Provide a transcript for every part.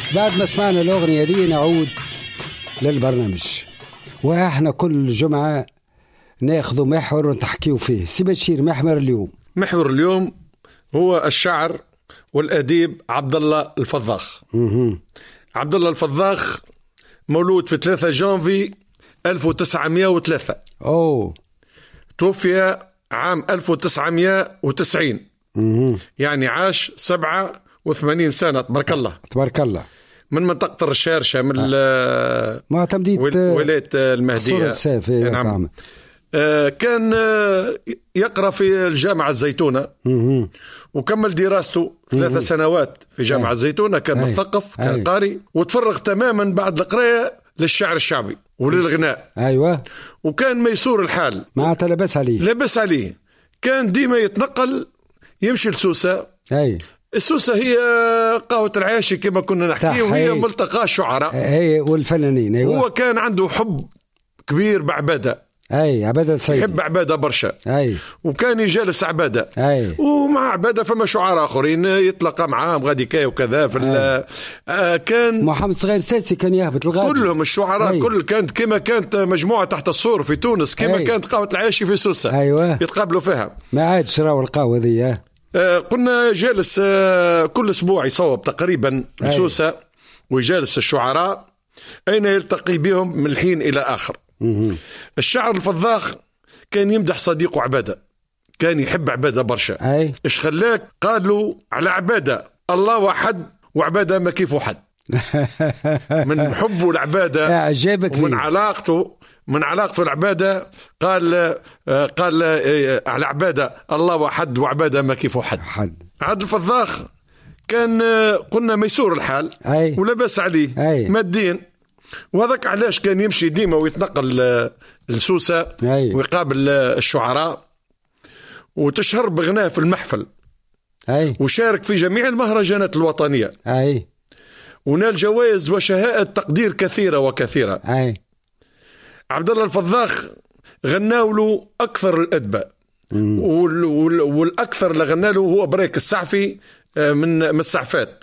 بعد ما سمعنا الأغنية دي نعود للبرنامج، وإحنا كل جمعة ناخذ محور ونتحكيو فيه. سي بشير، محور اليوم هو الشاعر والأديب عبد الله الفضاخ. عبد الله الفضاخ مولود في 3 جانفي 1903. توفي عام 1990. يعني عاش 87 سنة. تبارك الله. من منطقة الرشارشة، من ولاية المهدية. نعم. كان يقرأ في الجامعة الزيتونة، وكمل دراسته 3 سنوات في جامعة الزيتونة. كان مثقف، كان قاري، وتفرغ تماما بعد القراءة للشعر الشعبي وللغناء. وكان ميسور الحال، معناتها لبس عليه. كان ديما يتنقل، يمشي لسوسة. السوسة هي قهوة العياشي كما كنا نحكي، وهي ملتقى الشعراء والفنانين. هو كان عنده حب كبير بعبادة. عبادة السيد، يحب عبادة برشا. وكان يجالس عبادة. ومع عبادة فما شعراء آخرين يتلقى معاهم غادي كاي وكذا. كان محمد صغير ساسي كان يهبط الغادي. كلهم الشعراء كل كانت كما كانت مجموعة تحت السور في تونس، كما كانت قهوة العياشي في سوسة. يتقابلوا فيها. ما عادش راهو القهوة ذي. قلنا جالس كل أسبوع يصوب تقريبا بسوسة، ويجالس الشعراء أين يلتقي بهم من الحين إلى آخر. الشاعر الفضاخ كان يمدح صديقه عبادة، كان يحب عبادة برشا. إيش خلاك؟ قالوا على عبادة الله واحد، وعبادة ما كيفه حد. من حبه العبادة ومن علاقته العبادة قال على عبادة الله واحد، وعبادة ما كيفه حد. عبد الفضاخ كان قلنا ميسور الحال، ولبس عليه مادين، وهذاك علاش كان يمشي ديما ويتنقل لسوسة ويقابل الشعراء، وتشهر بغناه في المحفل. وشارك في جميع المهرجانات الوطنية. ونال جوائز وشهادات تقدير كثيرة وكثيرة. عبد الله الفضاخ غناوله أكثر الأدباء، والأكثر اللي غناله هو بريك السعفي من السعفات.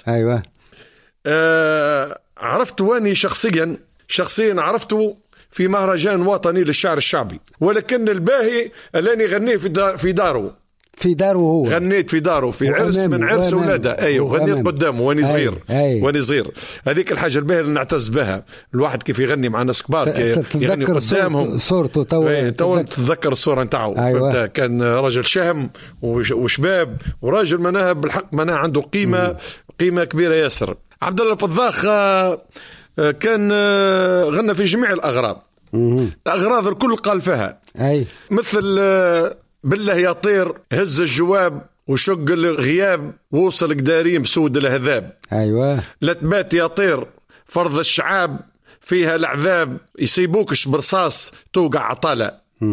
عرفت واني شخصيا عرفته في مهرجان وطني للشعر الشعبي، ولكن الباهي اللي غنيه في داره هو. غنيت في داره في عرس من عرس ولاده. غنيت قدامه واني صغير. هذيك الحاجه الباهيه اللي نعتز بها، الواحد كيف يغني مع ناس كبار يغني قدامهم صورته. تو تتذكر الصوره نتاعو. كان رجل شهم وشباب، وراجل مناه بالحق مناه عنده قيمه كبيره ياسر. عبد الله الفضاخ كان غنى في جميع الأغراض الكل قال فيها. مثل بالله يا طير، هز الجواب، وشق الغياب، وصل قداريم سود الهذاب. لا تبات يا طير فرض الشعاب، فيها العذاب، يسيبوكش برصاص توقع عطالة.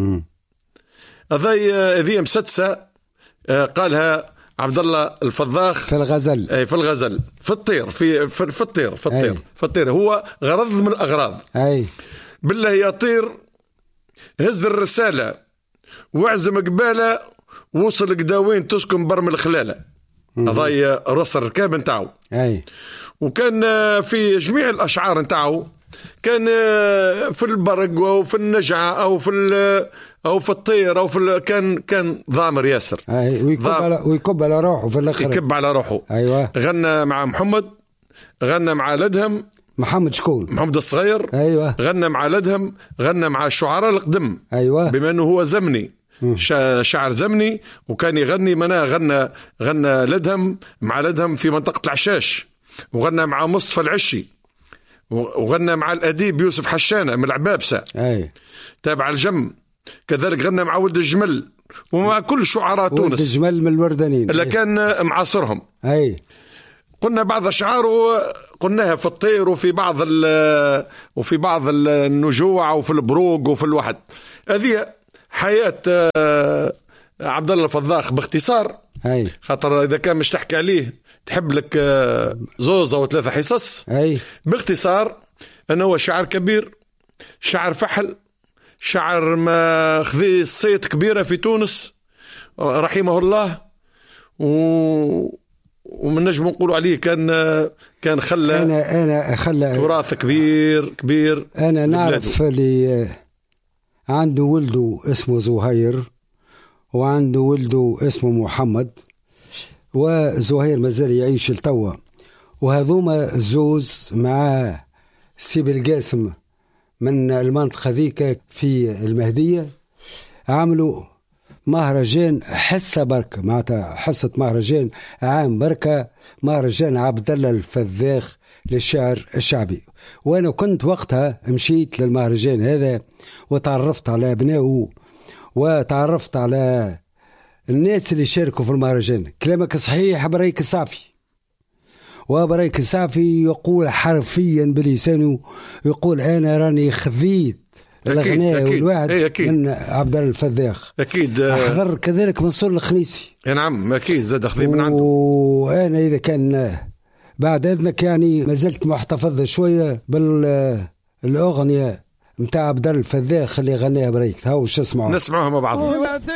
هذه مسدسة قالها عبد الله الفضاخ في الغزل. في الغزل، في الطير، في الطير هو غرض من الأغراض. بالله يا طير هز الرسالة، واعزم قبالة، وصل قداوين تسكن برم الخلالة. هذا رأس الركاب نتاعو. وكان في جميع الأشعار نتاعو كان في البرق أو في النجعة أو في الطير أو في كان ضامر ياسر. ويكب على روحه في الآخر. يكب على روحه. غنى مع محمد، غنى مع لدهم محمد شكون، محمد الصغير. غنى مع لدهم، غنى مع الشعراء القدم. بما أنه هو زمني، شاعر زمني، وكان يغني غنى لدهم مع لدهم في منطقة العشاش، وغنى مع مصطفى العشي، وغنى مع الأديب يوسف حشانة من العبابسة تابع الجم. كذلك غنى مع ولد الجمل، ومع كل شعراء تونس. ولد الجمل من الوردانين اللي كان معاصرهم. قلنا بعض أشعاره قلناها في الطير، وفي بعض النجوع، وفي البروق، وفي الوحد. هذه حياة عبد الله الفضاخ باختصار. خاطر إذا كان مش تحكي عليه تحب لك 2 أو 3 حصص. باختصار أنه هو شاعر كبير، شاعر فحل، شاعر ما خذي صيت كبيرة في تونس رحمه الله. ومن نجم نقولوا عليه كان خلى أنا خلى تراث كبير. أنا نعرف اللي عنده ولده اسمه زهير وعنده ولده اسمه محمد، وزهير مازال يعيش لتوا، وهذوما زوز مع سيب القاسم من المنطقة ذيك في المهدية عملوا مهرجان حصة بركة، معناتها حصة مهرجان عام بركة، مهرجان عبد الله الفذاخ للشعر الشعبي. وانا كنت وقتها مشيت للمهرجان هذا وتعرفت على ابنائه وتعرفت على الناس اللي شاركوا في المهرجان. كلامك صحيح. بريك الصافي، وبريك الصافي يقول حرفيا بلسانه، يقول انا راني خذيت الغناء والوعد من عبد الله الفذاخ. اكيد احضر كذلك منصور الخنيسي. نعم اكيد زاد خذي من عنده. وانا اذا كان بعد اذنك يعني ما زلت محتفظ شويه بالاغنيه نتاع عبد الله الفذاخ اللي غناها بريك، هاو شو اسمعوا نسمعوها مع بعض.